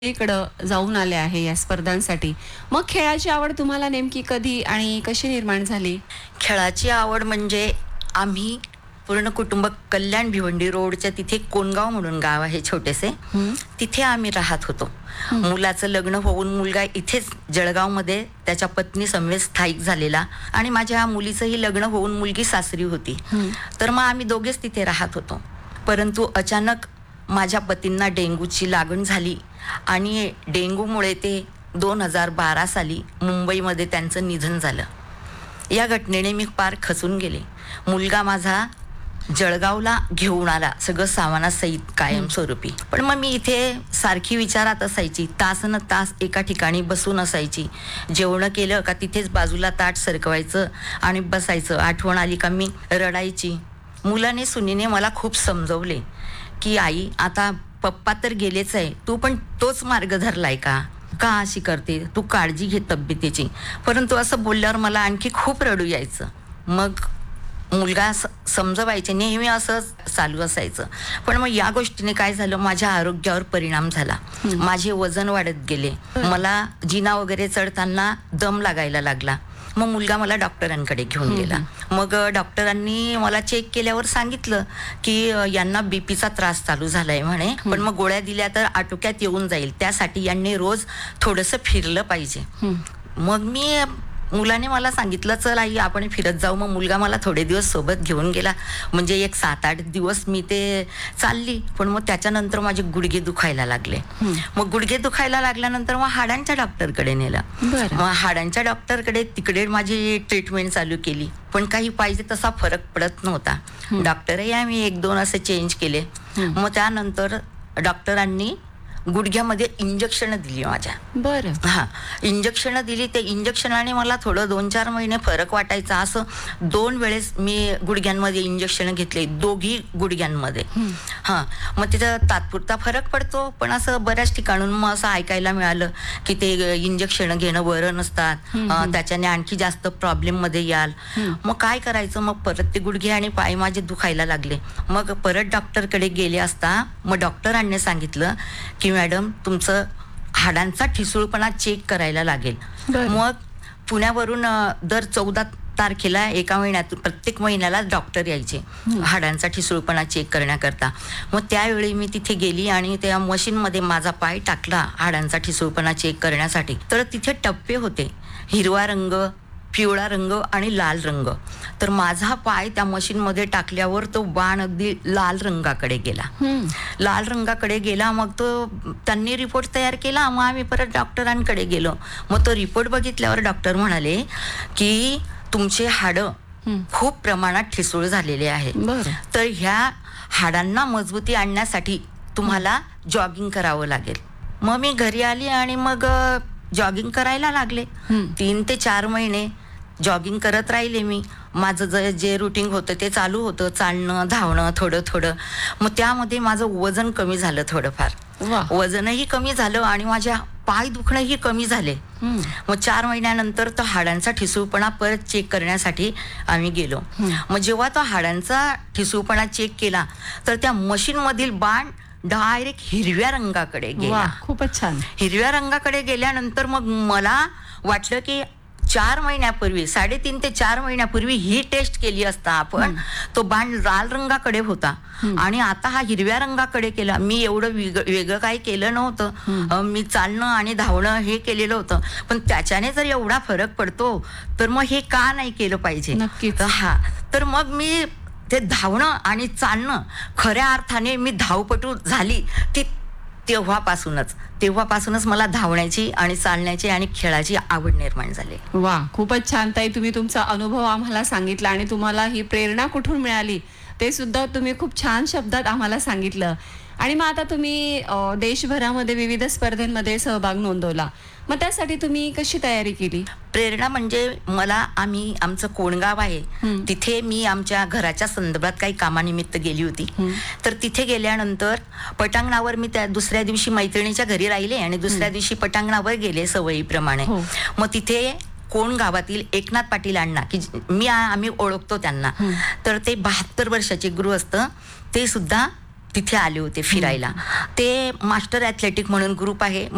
इकडं जाऊन आले आहे या स्पर्धांसाठी. मग खेळाची आवड तुम्हाला नेमकी कधी आणि कशी निर्माण झाली? खेळाची आवड म्हणजे आम्ही पूर्ण कुटुंब कल्याण भिवंडी रोडच्या तिथे कोणगाव म्हणून गाव आहे छोटेसे. हं. तिथे आम्ही राहत होतो. हं. मुलाचं लग्न होऊन मुलगा इथेच जळगावमध्ये त्याच्या पत्नी समवेत स्थायिक झालेला आणि माझ्या मुलीचंही लग्न होऊन मुलगी सासरी होती. हं. तर मग आम्ही दोघेच तिथे राहत होतो. परंतु अचानक माझ्या पतींना डेंग्यूची लागण झाली आणि डेंग्यूमुळे ते 2012 साली मुंबईमध्ये त्यांचं निधन झालं. या घटनेने मी फार खचून गेले. मुलगा माझा जळगावला घेऊन आला सगळं सामानासहित कायमस्वरूपी. पण मग मी इथे सारखी विचारात असायची, तासन तास एका ठिकाणी बसून असायची. जेवण केलं का तिथेच बाजूला ताट सरकवायचं आणि बसायचं. आठवण आली का मी रडायची. मुलाने सुनीने मला खूप समजवले की आई आता पप्पा तर गेलेच आहे, तू पण तोच मार्ग धरलाय का अशी करते, तू काळजी घे तब्येतीची. परंतु असं बोलल्यावर मला आणखी खूप रडू यायचं. मग मुलगा समजवायचे, नेहमी असं चालू असायचं. पण मग या गोष्टीने काय झालं, माझ्या आरोग्यावर परिणाम झाला. माझे वजन वाढत गेले. मला जिना वगैरे चढताना दम लागायला लागला. मग मुलगा मला डॉक्टरांकडे घेऊन गेला. मग डॉक्टरांनी मला चेक केल्यावर सांगितलं की यांना बीपीचा त्रास चालू झालाय म्हणे, पण मग गोळ्या दिल्या तर आटोक्यात येऊन जाईल, त्यासाठी यांनी रोज थोडंसं फिरलं पाहिजे. मग मुलाने मला सांगितलं चल आई आपण फिरत जाऊ. मग मुलगा मला थोडे दिवस सोबत घेऊन गेला. म्हणजे एक 7-8 दिवस मी ते चालली. पण मग त्याच्यानंतर माझे गुडघे दुखायला लागले. मग गुडघे दुखायला लागल्यानंतर मग हाडांच्या डॉक्टरकडे नेलं. मग हाडांच्या डॉक्टरकडे तिकडे माझी ट्रीटमेंट चालू केली. पण काही पाहिजे तसा फरक पडत नव्हता. डॉक्टरही आम्ही 1-2 असे चेंज केले. मग त्यानंतर डॉक्टरांनी गुडघ्यामध्ये इंजेक्शन दिली माझ्या. बरं. इंजेक्शन दिली. ते इंजेक्शनाने मला थोडं 2-4 महिने फरक वाटायचा. असं 2 वेळेस मी गुडघ्यांमध्ये इंजेक्शन घेतले, दोघी गुडघ्यांमध्ये. मग तिथं तात्पुरता फरक पडतो, पण असं बऱ्याच ठिकाणून मग असं ऐकायला मिळालं की ते इंजेक्शन घेणं बरं नसतात, त्याच्याने आणखी जास्त प्रॉब्लेम मध्ये याल. मग काय करायचं, मग परत ते गुडघे आणि पाय माझे दुखायला लागले. मग परत डॉक्टरकडे गेले असता मग डॉक्टरांनी सांगितलं की मॅडम तुमचं हाडांचा ठिसूळपणा चेक करायला लागेल. मग पुण्यावरून दर 14 तारखेला एका महिन्यात प्रत्येक महिन्याला डॉक्टर यायचे हाडांचा ठिसूळपणा चेक करण्याकरता. मग त्यावेळी मी तिथे गेली आणि त्या मशीनमध्ये माझा पाय टाकला हाडांचा ठिसूळपणा चेक करण्यासाठी. तर तिथे टप्पे होते, हिरवा रंग, पिवळा रंग आणि लाल रंग. तर माझा पाय त्या मशीनमध्ये टाकल्यावर तो बाण अगदी लाल रंगाकडे गेला. लाल रंगाकडे गेला. मग तो त्यांनी रिपोर्ट तयार केला. मग आम्ही परत डॉक्टरांकडे गेलो. मग तो रिपोर्ट बघितल्यावर डॉक्टर म्हणाले की तुमचे हाडं खूप प्रमाणात ठिसूळ झालेले आहेत. तर ह्या हाडांना मजबूती आणण्यासाठी तुम्हाला जॉगिंग करावं लागेल. मग मी घरी आली आणि मग जॉगिंग करायला लागले. 3 ते 4 महिने जॉगिंग करत राहिले मी. माझं जे रुटीन होतं ते चालू होतं, चालणं धावणं थोडं थोडं. मग त्यामध्ये माझं वजन कमी झालं थोडंफार. वजनही कमी झालं आणि माझ्या पाय दुखणंही कमी झाले. मग 4 महिन्यानंतर तो हाडांचा ठिसूळपणा परत चेक करण्यासाठी आम्ही गेलो. मग जेव्हा तो हाडांचा ठिसूळपणा चेक केला तर त्या मशीन मधील बाण डायरेक्ट हिरव्या रंगाकडे गेला. खूपच छान. हिरव्या रंगाकडे गेल्यानंतर मग मला वाटलं की 4 महिन्यापूर्वी 3.5 ते 4 महिन्यापूर्वी ही टेस्ट केली असता आपण, तो बाण लाल रंगाकडे होता आणि आता हा हिरव्या रंगाकडे केला. मी एवढं वेगळं काही केलं नव्हतं. मी चालणं आणि धावणं हे केलेलं होतं. पण त्याच्याने जर एवढा फरक पडतो तर मग हे का नाही केलं पाहिजे. नक्कीच. तर मग मी ते धावणं आणि चालणं खऱ्या अर्थाने मी धावपटू झाली ती तेव्हापासूनच मला धावण्याची आणि चालण्याची आणि खेळाची आवड निर्माण झाली. वा, खूपच छान ताई. तुम्ही तुमचा अनुभव आम्हाला सांगितला आणि तुम्हाला ही प्रेरणा कुठून मिळाली ते सुद्धा तुम्ही खूप छान शब्दात आम्हाला सांगितलं. आणि मग आता तुम्ही देशभरामध्ये विविध स्पर्धेमध्ये सहभाग नोंदवला. मग त्यासाठी तुम्ही कशी तयारी केली? प्रेरणा म्हणजे आमचं कोणगाव आहे, तिथे मी आमच्या घराच्या संदर्भात काही कामानिमित्त गेली होती. तर तिथे गेल्यानंतर पटांगणावर मी त्या दुसऱ्या दिवशी मैत्रिणीच्या घरी राहिले आणि दुसऱ्या दिवशी पटांगणावर गेले सवयीप्रमाणे. मग तिथे कोण गावातील एकनाथ पाटील अण्णा की आम्ही ओळखतो त्यांना. तर ते 72 वर्षाचे गृहस्थ, ते सुद्धा तिथे आले होते फिरायला. ते मास्टर ॲथलेटिक म्हणून ग्रुप आहे.